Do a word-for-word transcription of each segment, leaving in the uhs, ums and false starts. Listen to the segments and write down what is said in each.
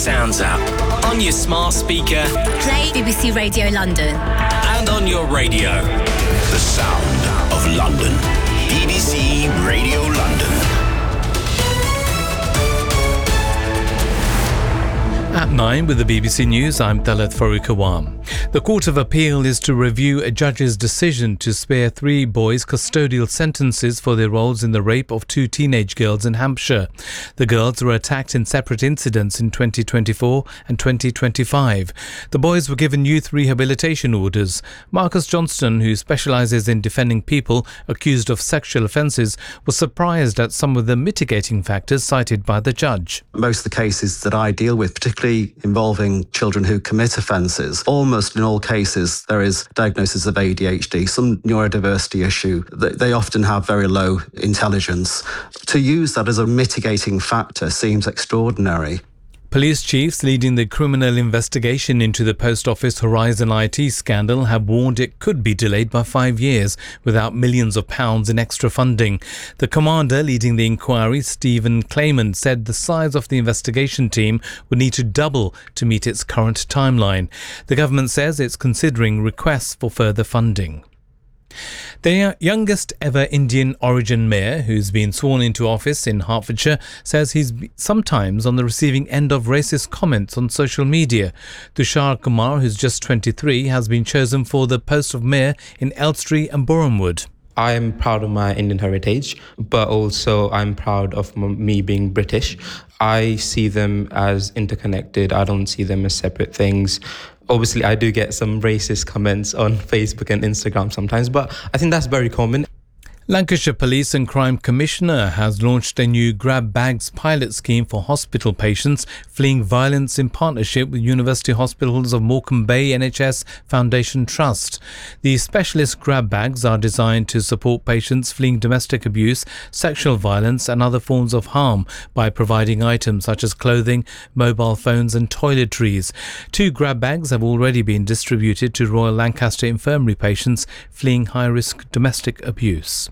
Sounds app, on your smart speaker, play B B C Radio London, and on your radio. The sound of London. B B C Radio London. At nine with the B B C News, I'm Talat Farooq. The Court of Appeal is to review a judge's decision to spare three boys custodial sentences for their roles in the rape of two teenage girls in Hampshire. The girls were attacked in separate incidents in twenty twenty-four and twenty twenty-five. The boys were given youth rehabilitation orders. Marcus Johnston, who specialises in defending people accused of sexual offences, was surprised at some of the mitigating factors cited by the judge. Most of the cases that I deal with, particularly involving children who commit offences, almost in all cases there is diagnosis of A D H D, some neurodiversity issue. They often have very low intelligence. To use that as a mitigating factor seems extraordinary. Police chiefs leading the criminal investigation into the Post Office Horizon I T scandal have warned it could be delayed by five years without millions of pounds in extra funding. The commander leading the inquiry, Stephen Clayman, said the size of the investigation team would need to double to meet its current timeline. The government says it's considering requests for further funding. The youngest ever Indian origin mayor, who's been sworn into office in Hertfordshire, says he's sometimes on the receiving end of racist comments on social media. Tushar Kumar, who's just twenty-three, has been chosen for the post of mayor in Elstree and Borehamwood. I am proud of my Indian heritage, but also I'm proud of me being British. I see them as interconnected. I don't see them as separate things. Obviously, I do get some racist comments on Facebook and Instagram sometimes, but I think that's very common. Lancashire Police and Crime Commissioner has launched a new Grab Bags pilot scheme for hospital patients fleeing violence in partnership with University Hospitals of Morecambe Bay N H S Foundation Trust. The specialist Grab Bags are designed to support patients fleeing domestic abuse, sexual violence and other forms of harm by providing items such as clothing, mobile phones and toiletries. Two Grab Bags have already been distributed to Royal Lancaster Infirmary patients fleeing high-risk domestic abuse.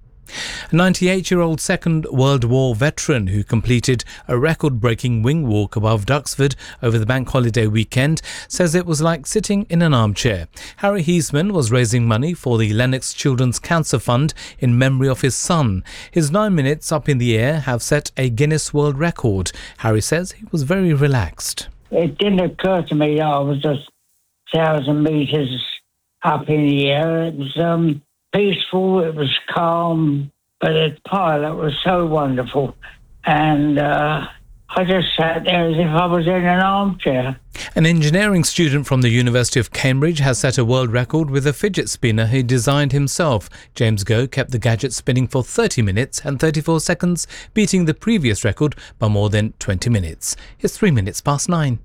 A ninety-eight-year-old Second World War veteran who completed a record-breaking wing walk above Duxford over the bank holiday weekend says it was like sitting in an armchair. Harry Heisman was raising money for the Lennox Children's Cancer Fund in memory of his son. His nine minutes up in the air have set a Guinness World Record. Harry says he was very relaxed. It didn't occur to me that I was just a thousand metres up in the air. It was um, peaceful, it was calm, but the pilot was so wonderful. And uh, I just sat there as if I was in an armchair. An engineering student from the University of Cambridge has set a world record with a fidget spinner he designed himself. James Goh kept the gadget spinning for thirty minutes and thirty-four seconds, beating the previous record by more than twenty minutes. It's three minutes past nine.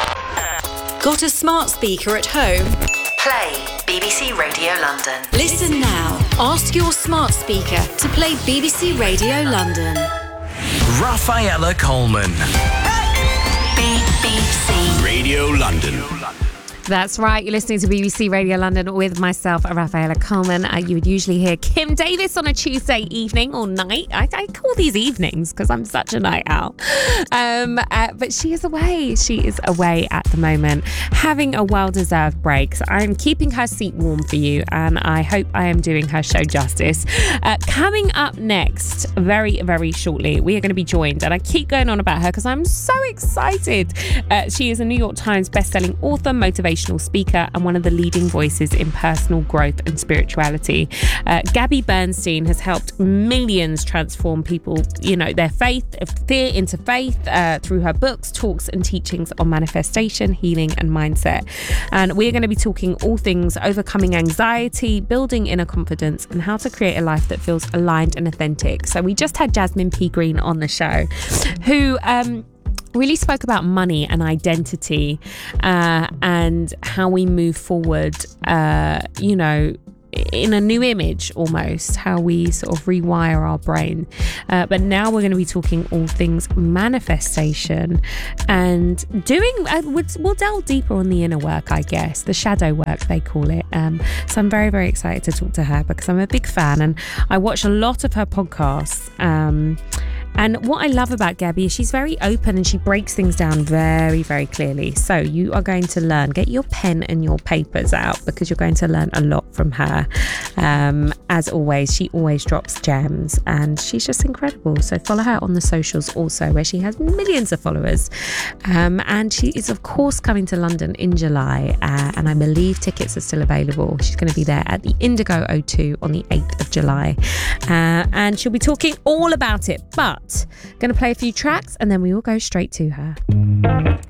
Got a smart speaker at home? Play B B C Radio London. Listen now. Ask your smart speaker to play B B C Radio London. Rafaela Coleman. B B C Radio London. That's right, you're listening to B B C Radio London with myself, Rafaela Coleman. Uh, you would usually hear Kim Davis on a Tuesday evening or night. I, I call these evenings because I'm such a night owl. Um, uh, but she is away. She is away at the moment, having a well-deserved break. So I'm keeping her seat warm for you, and I hope I am doing her show justice. Uh, coming up next, very, very shortly, we are going to be joined, and I keep going on about her because I'm so excited. Uh, she is a New York Times bestselling author, motivational speaker and one of the leading voices in personal growth and spirituality. Uh, Gabby Bernstein has helped millions transform people, you know, their faith, fear into faith uh, through her books, talks and teachings on manifestation, healing and mindset. And we're going to be talking all things overcoming anxiety, building inner confidence and how to create a life that feels aligned and authentic. So we just had Jasmine P. Green on the show, who um really spoke about money and identity uh, and how we move forward, uh, you know, in a new image almost, how we sort of rewire our brain. Uh, but now we're going to be talking all things manifestation and doing, uh, we'll, we'll delve deeper on the inner work, I guess, the shadow work they call it. Um, so I'm very, very excited to talk to her because I'm a big fan and I watch a lot of her podcasts. Um, And what I love about Gabby is she's very open and she breaks things down very, very clearly. So you are going to learn. Get your pen and your papers out because you're going to learn a lot from her. Um, as always, she always drops gems and she's just incredible. So follow her on the socials also, where she has millions of followers. Um, and she is, of course, coming to London in July. Uh, and I believe tickets are still available. She's going to be there at the Indigo O two on the eighth of July. Uh, and she'll be talking all about it. But going to play a few tracks and then we will go straight to her.